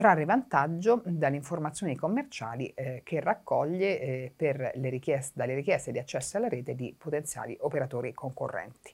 trarre vantaggio dalle informazioni commerciali che raccoglie per dalle richieste di accesso alla rete di potenziali operatori concorrenti.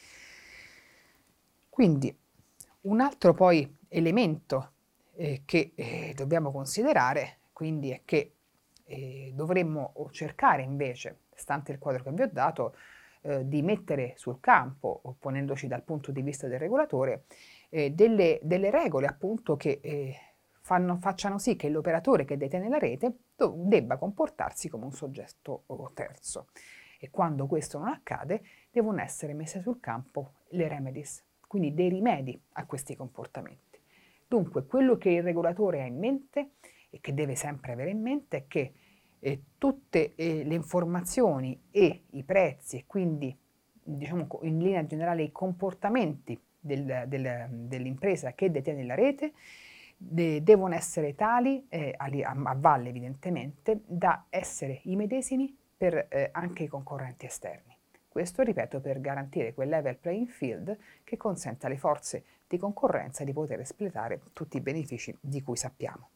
Quindi un altro poi elemento che dobbiamo considerare quindi è che dovremmo cercare invece, stante il quadro che vi ho dato, di mettere sul campo, ponendoci dal punto di vista del regolatore, delle regole appunto che facciano sì che l'operatore che detiene la rete debba comportarsi come un soggetto terzo. E quando questo non accade, devono essere messe sul campo le remedies, quindi dei rimedi a questi comportamenti. Dunque, quello che il regolatore ha in mente e che deve sempre avere in mente è che tutte le informazioni e i prezzi e quindi diciamo in linea generale i comportamenti dell'impresa che detiene la rete devono essere tali, a valle evidentemente, da essere i medesimi per anche i concorrenti esterni. Questo, ripeto, per garantire quel level playing field che consente alle forze di concorrenza di poter espletare tutti i benefici di cui sappiamo.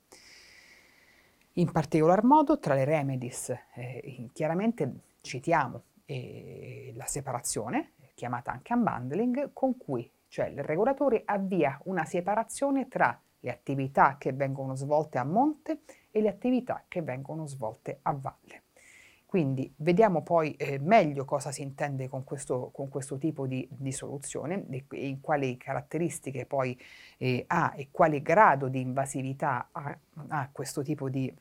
In particolar modo, tra le remedies, chiaramente citiamo la separazione, chiamata anche unbundling, con cui cioè il regolatore avvia una separazione tra le attività che vengono svolte a monte e le attività che vengono svolte a valle. Quindi vediamo poi meglio cosa si intende con questo tipo di soluzione e in quali caratteristiche poi ha e quale grado di invasività ha questo tipo di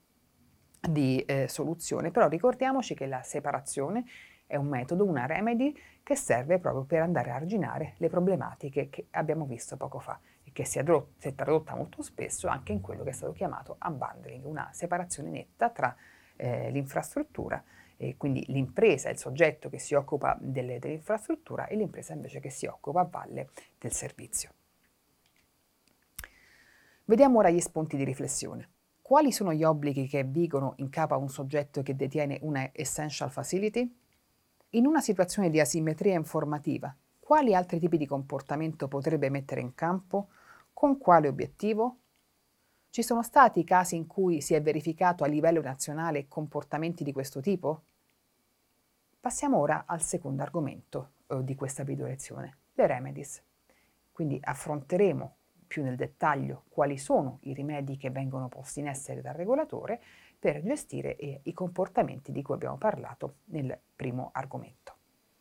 soluzione. Però ricordiamoci che la separazione è un metodo, una remedy che serve proprio per andare a arginare le problematiche che abbiamo visto poco fa e che si è tradotta molto spesso anche in quello che è stato chiamato unbundling, una separazione netta tra l'infrastruttura, quindi l'impresa, il soggetto che si occupa dell'infrastruttura e l'impresa invece che si occupa a valle del servizio. Vediamo ora gli spunti di riflessione. Quali sono gli obblighi che vigono in capo a un soggetto che detiene una essential facility? In una situazione di asimmetria informativa, quali altri tipi di comportamento potrebbe mettere in campo? Con quale obiettivo? Ci sono stati casi in cui si è verificato a livello nazionale comportamenti di questo tipo? Passiamo ora al secondo argomento di questa video lezione, le remedies. Quindi affronteremo più nel dettaglio quali sono i rimedi che vengono posti in essere dal regolatore per gestire i comportamenti di cui abbiamo parlato nel primo argomento.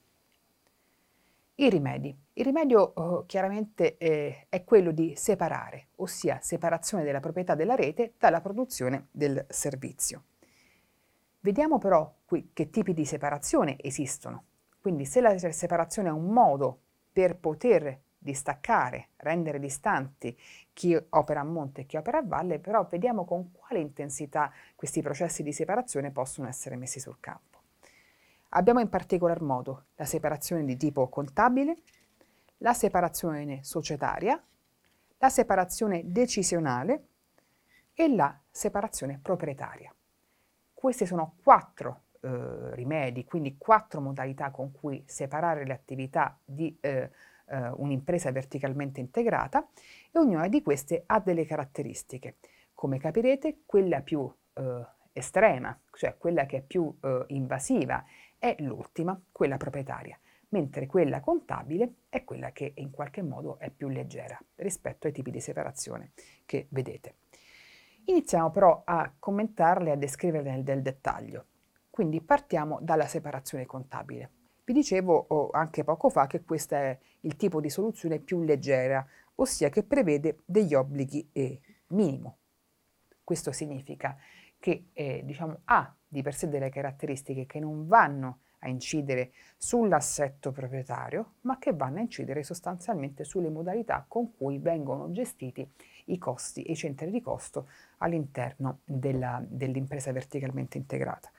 I rimedi. Il rimedio chiaramente è quello di separare, ossia separazione della proprietà della rete dalla produzione del servizio. Vediamo però qui che tipi di separazione esistono. Quindi se la separazione è un modo per poter distaccare, rendere distanti chi opera a monte e chi opera a valle, però vediamo con quale intensità questi processi di separazione possono essere messi sul campo. Abbiamo in particolar modo la separazione di tipo contabile, la separazione societaria, la separazione decisionale e la separazione proprietaria. Questi sono 4 rimedi, quindi 4 modalità con cui separare le attività di un'impresa verticalmente integrata e ognuna di queste ha delle caratteristiche. Come capirete, quella più estrema, cioè quella che è più invasiva, è l'ultima, quella proprietaria, mentre quella contabile è quella che in qualche modo è più leggera rispetto ai tipi di separazione che vedete. Iniziamo però a commentarle e a descriverle nel dettaglio. Quindi partiamo dalla separazione contabile. Vi dicevo anche poco fa che questo è il tipo di soluzione più leggera, ossia che prevede degli obblighi minimo. Questo significa che ha di per sé delle caratteristiche che non vanno a incidere sull'assetto proprietario, ma che vanno a incidere sostanzialmente sulle modalità con cui vengono gestiti i costi e i centri di costo all'interno dell'impresa verticalmente integrata.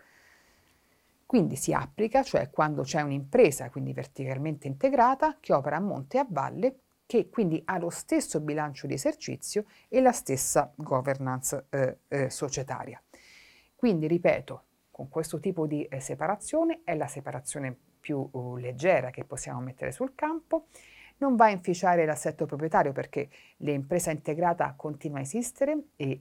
Quindi si applica, cioè quando c'è un'impresa quindi verticalmente integrata che opera a monte e a valle, che quindi ha lo stesso bilancio di esercizio e la stessa governance societaria. Quindi, ripeto, con questo tipo di separazione è la separazione più leggera che possiamo mettere sul campo. non va a inficiare l'assetto proprietario perché l'impresa integrata continua a esistere e